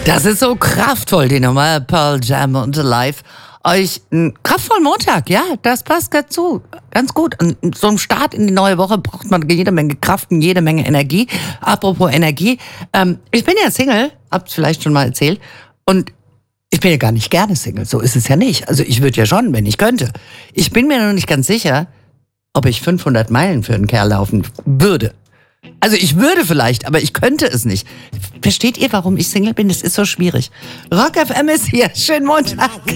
Das ist so kraftvoll, die Nummer Pearl Jam und Alive. Euch einen kraftvollen Montag, ja, das passt dazu. Ganz gut. An so einem Start in die neue Woche braucht man jede Menge Kraft und jede Menge Energie. Apropos Energie, ich bin ja Single, hab's vielleicht schon mal erzählt. Und ich bin ja gar nicht gerne Single, so ist es ja nicht. Also ich würde ja schon, wenn ich könnte. Ich bin mir noch nicht ganz sicher, ob ich 500 Meilen für einen Kerl laufen würde. Also ich würde vielleicht, aber ich könnte es nicht. Versteht ihr, warum ich Single bin? Es ist so schwierig. Rock FM ist hier. Schönen Montag.